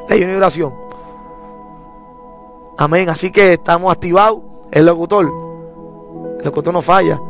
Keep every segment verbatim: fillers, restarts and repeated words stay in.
de ayuno y oración. Amén. Así que estamos activados. El locutor. El locutor no falla.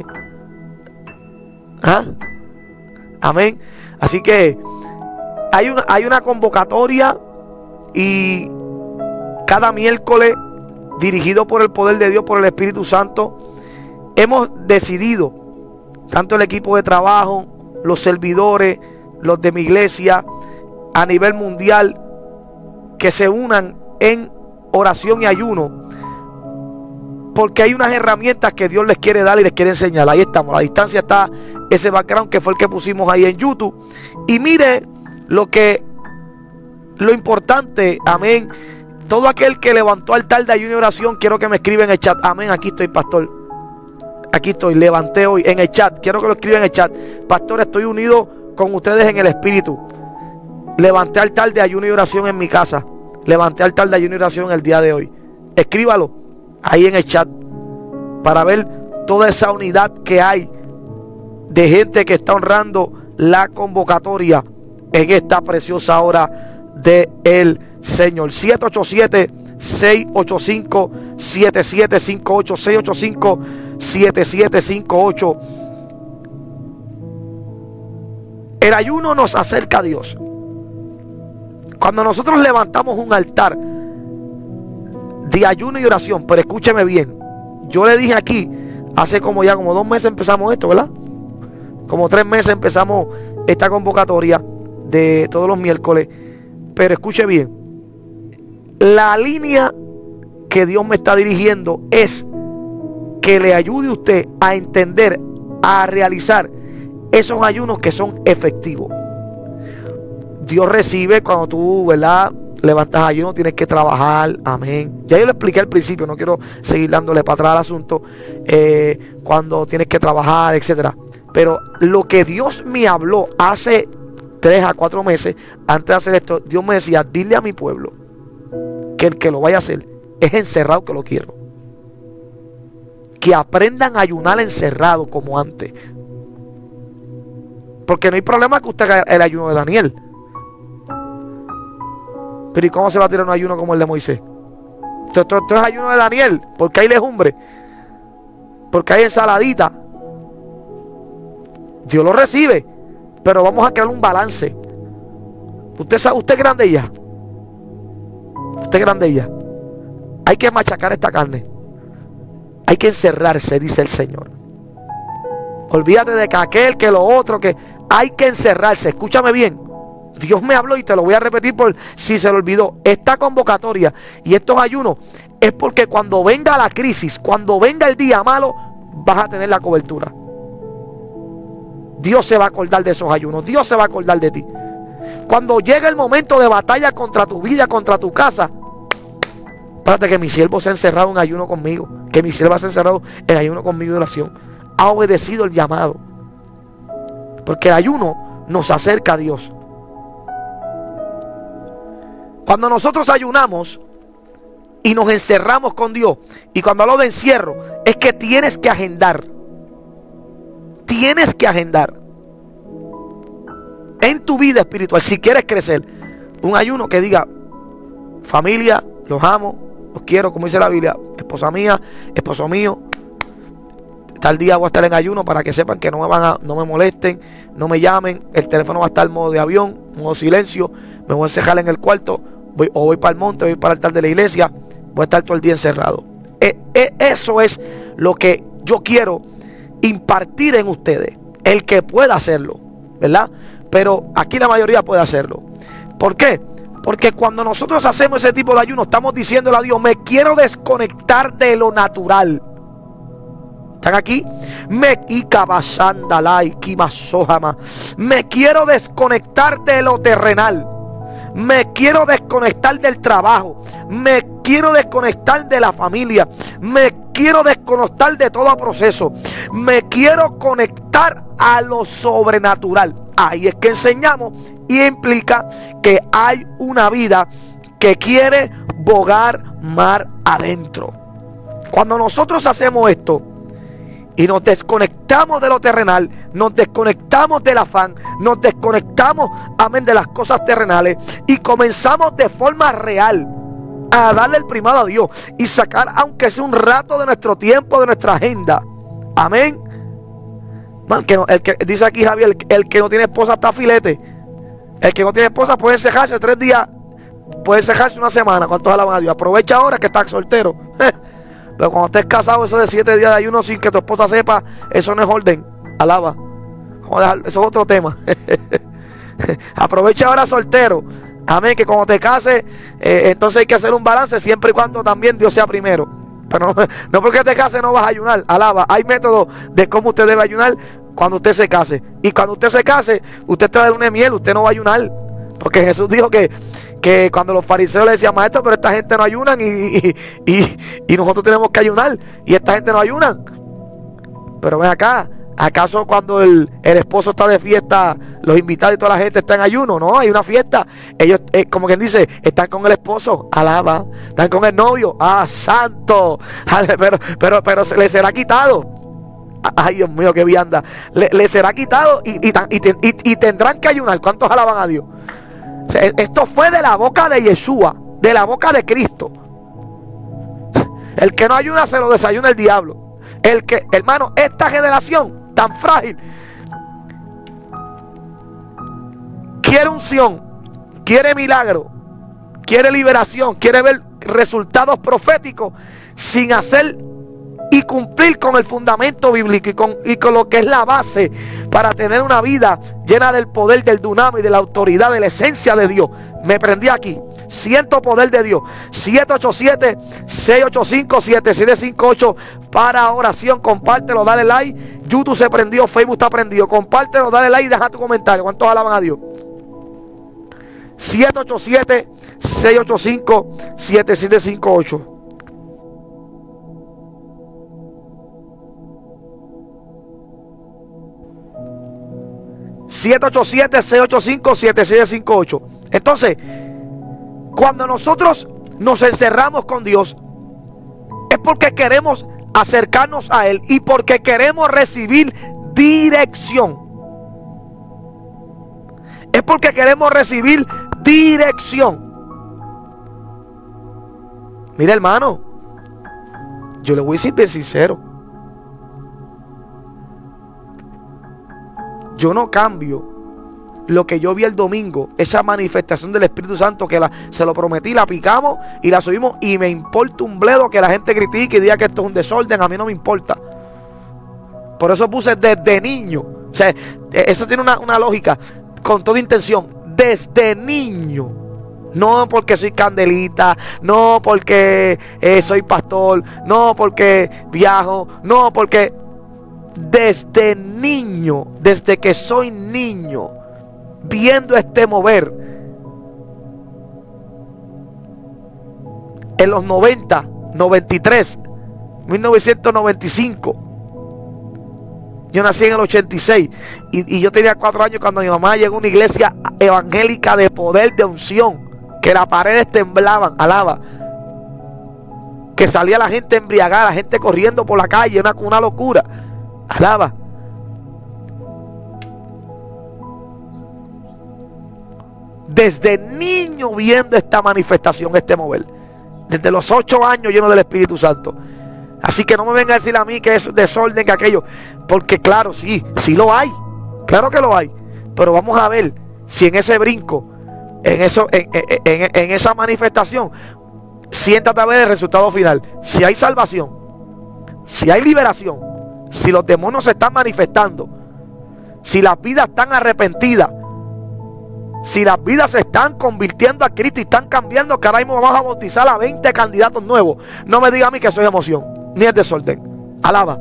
¿Ah? Amén. Así que hay una, hay una convocatoria y cada miércoles, dirigido por el poder de Dios, por el Espíritu Santo, hemos decidido, tanto el equipo de trabajo, los servidores, los de mi iglesia, a nivel mundial, que se unan en oración y ayuno, porque hay unas herramientas que Dios les quiere dar y les quiere enseñar. Ahí estamos, a la distancia está ese background que fue el que pusimos ahí en YouTube. Y mire lo que, lo importante, amén. Todo aquel que levantó altar de ayuno y oración, quiero que me escriba en el chat. Amén, aquí estoy, pastor. Aquí estoy, levanté hoy en el chat. Quiero que lo escriban en el chat. Pastor, estoy unido con ustedes en el espíritu. Levanté altar de ayuno y oración en mi casa. Levanté altar de ayuno y oración el día de hoy. Escríbalo ahí en el chat para ver toda esa unidad que hay de gente que está honrando la convocatoria en esta preciosa hora de el Señor. Siete ocho siete, seis ocho cinco, siete siete cinco ocho, seis ocho cinco, siete siete cinco ocho. El ayuno nos acerca a Dios. Cuando nosotros levantamos un altar de ayuno y oración, pero escúcheme bien, yo le dije aquí, hace como ya como dos meses empezamos esto, ¿verdad? Como tres meses empezamos esta convocatoria de todos los miércoles. Pero escuche bien, la línea que Dios me está dirigiendo es que le ayude a usted a entender, a realizar esos ayunos que son efectivos. Dios recibe cuando tú, ¿verdad?, levantas ayuno, tienes que trabajar. Amén. Ya yo lo expliqué al principio, no quiero seguir dándole para atrás al asunto. Eh, cuando tienes que trabajar, etcétera. Pero lo que Dios me habló hace tres a cuatro meses antes de hacer esto, Dios me decía: dile a mi pueblo que el que lo vaya a hacer es encerrado, que lo quiero. Que aprendan a ayunar encerrado como antes. Porque no hay problema que usted haga el ayuno de Daniel. Pero ¿y cómo se va a tirar un ayuno como el de Moisés? Esto, esto, esto es ayuno de Daniel, porque hay legumbre, porque hay ensaladita. Dios lo recibe, pero vamos a crear un balance. Usted sabe, usted es grande ya. Usted es grande ya. Hay que machacar esta carne. Hay que encerrarse, dice el Señor. Olvídate de que aquel, que lo otro, que hay que encerrarse. Escúchame bien. Dios me habló y te lo voy a repetir por si se lo olvidó. Esta convocatoria y estos ayunos es porque cuando venga la crisis, cuando venga el día malo, vas a tener la cobertura. Dios se va a acordar de esos ayunos. Dios se va a acordar de ti. Cuando llegue el momento de batalla contra tu vida, contra tu casa, espérate que mi siervo se ha encerrado en ayuno conmigo, que mi sierva se ha encerrado en ayuno conmigo de oración. Ha obedecido el llamado. Porque el ayuno nos acerca a Dios. Cuando nosotros ayunamos y nos encerramos con Dios, y cuando hablo de encierro, es que tienes que agendar. Tienes que agendar en tu vida espiritual, si quieres crecer, un ayuno que diga: familia, los amo, los quiero, como dice la Biblia, esposa mía, esposo mío, tal día voy a estar en ayuno para que sepan que no me van a, no me molesten, no me llamen, el teléfono va a estar en modo de avión, modo silencio, me voy a encerrar en el cuarto, voy, o voy para el monte, voy para el altar de la iglesia, voy a estar todo el día encerrado. E, e, eso es lo que yo quiero impartir en ustedes, el que pueda hacerlo, ¿verdad? Pero aquí la mayoría puede hacerlo. ¿Por qué? Porque cuando nosotros hacemos ese tipo de ayuno, estamos diciéndole a Dios: me quiero desconectar de lo natural. ¿Están aquí? Me Me quiero desconectar de lo terrenal. Me quiero desconectar del trabajo. Me quiero desconectar de la familia. Me quiero desconectar de todo proceso. Me quiero conectar a lo sobrenatural. Ahí es que enseñamos, y implica que hay una vida que quiere bogar mar adentro. Cuando nosotros hacemos esto y nos desconectamos de lo terrenal, nos desconectamos del afán, nos desconectamos, amén, de las cosas terrenales y comenzamos de forma real a darle el primado a Dios y sacar aunque sea un rato de nuestro tiempo, de nuestra agenda. Amén. Man, que no, el que dice aquí Javier, el, el que no tiene esposa está filete. El que no tiene esposa puede cejarse tres días, puede cejarse una semana. ¿Cuántos alaban a Dios? Aprovecha ahora que estás soltero. Pero cuando estés casado, eso de siete días de ayuno sin que tu esposa sepa, eso no es orden. Alaba. Vamos a dejar, eso es otro tema. Aprovecha ahora soltero. Amén, que cuando te cases, eh, entonces hay que hacer un balance siempre y cuando también Dios sea primero. Pero no, no porque te cases no vas a ayunar. Alaba, hay métodos de cómo usted debe ayunar cuando usted se case. Y cuando usted se case, usted trae una miel, usted no va a ayunar. Porque Jesús dijo que, que cuando los fariseos le decían, maestro, pero esta gente no ayunan y, y, y, y nosotros tenemos que ayunar. Y esta gente no ayunan. Pero ven acá, ¿acaso cuando el, el esposo está de fiesta, los invitados y toda la gente está en ayuno? No, hay una fiesta. Ellos, eh, como quien dice, están con el esposo, alaba. Están con el novio, ah, santo. Pero, pero, pero se les será quitado. Ay, Dios mío, qué vianda. Le, le será quitado y, y, y, y, y tendrán que ayunar. ¿Cuántos alaban a Dios? O sea, esto fue de la boca de Yeshua, de la boca de Cristo. El que no ayuna se lo desayuna el diablo. El que, hermano, esta generación tan frágil quiere unción, quiere milagro, quiere liberación, quiere ver resultados proféticos sin hacer y cumplir con el fundamento bíblico y con, y con lo que es la base para tener una vida llena del poder del dunamo y de la autoridad de la esencia de Dios. Me prendí aquí. Siento poder de Dios. siete ocho siete, seis ocho cinco, siete siete cinco ocho para oración. Compártelo, dale like. YouTube se prendió, Facebook está prendido. Compártelo, dale like y deja tu comentario. ¿Cuántos alaban a Dios? siete ocho siete, seis ocho cinco, siete siete cinco ocho. siete ocho siete, seis ocho cinco, siete siete cinco ocho. Entonces, cuando nosotros nos encerramos con Dios, es porque queremos acercarnos a Él y porque queremos recibir dirección. Es porque queremos recibir dirección. Mira, hermano, yo le voy a decir bien sincero. Yo no cambio lo que yo vi el domingo, esa manifestación del Espíritu Santo que la, se lo prometí, la picamos y la subimos, y me importa un bledo que la gente critique y diga que esto es un desorden. A mí no me importa. Por eso puse desde niño. O sea, eso tiene una, una lógica con toda intención. Desde niño. No porque soy candelita, no porque eh, soy pastor, no porque viajo, no porque... Desde niño, desde que soy niño, viendo este mover. En los noventa, noventa y tres, mil novecientos noventa y cinco. Yo nací en el ochenta y seis y, y yo tenía cuatro años cuando mi mamá llegó a una iglesia evangélica de poder, de unción, que las paredes temblaban, alaba, que salía la gente embriagada, la gente corriendo por la calle, una, una locura, alaba. Desde niño viendo esta manifestación, este mover, desde los ocho años lleno del Espíritu Santo. Así que no me venga a decir a mí que es desorden, que aquello, porque claro, sí, sí lo hay, claro que lo hay, pero vamos a ver si en ese brinco, en eso, en, en, en, en esa manifestación, siéntate a ver el resultado final. Si hay salvación, si hay liberación, si los demonios se están manifestando, si las vidas están arrepentidas, si las vidas se están convirtiendo a Cristo y están cambiando, que ahora mismo vamos a bautizar a veinte candidatos nuevos. No me diga a mí que eso es emoción, ni es desorden. Alaba.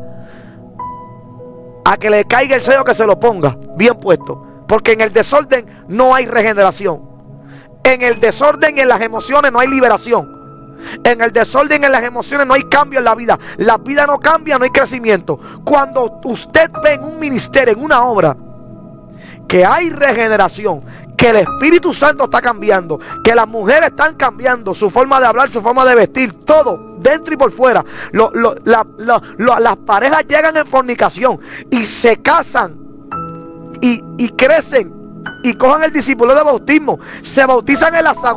A que le caiga el sello, que se lo ponga bien puesto, porque en el desorden no hay regeneración. En el desorden y en las emociones no hay liberación. En el desorden y en las emociones no hay cambio en la vida. La vida no cambia, no hay crecimiento. Cuando usted ve en un ministerio, en una obra, que hay regeneración, que el Espíritu Santo está cambiando, que las mujeres están cambiando su forma de hablar, su forma de vestir, todo, dentro y por fuera. Lo, lo, la, lo, lo, las parejas llegan en fornicación y se casan y, y crecen y cojan el discipulado de bautismo, se bautizan en las aguas